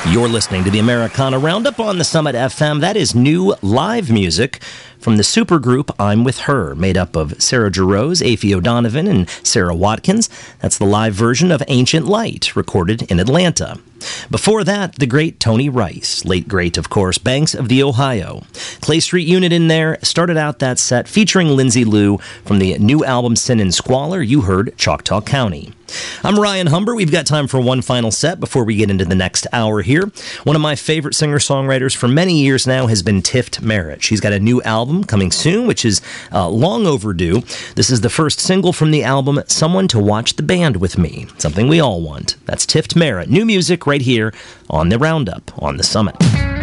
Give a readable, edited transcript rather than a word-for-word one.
You're listening to the Americana Roundup on the Summit FM. That is new live music from the supergroup I'm With Her, made up of Sarah Jarosz, Afi O'Donovan, and Sarah Watkins. That's the live version of Ancient Light, recorded in Atlanta. Before that, the great Tony Rice, late great, of course, Banks of the Ohio. Clay Street Unit in there started out that set featuring Lindsay Lou from the new album Sin and Squalor. You heard Choctaw County. I'm Ryan Humber. We've got time for one final set before we get into the next hour here. One of my favorite singer-songwriters for many years now has been Tift Merritt. She's got a new album coming soon, which is long overdue. This is the first single from the album, Someone to Watch the Band With Me. Something we all want. That's Tift Merritt. New music right here on the Roundup on the Summit.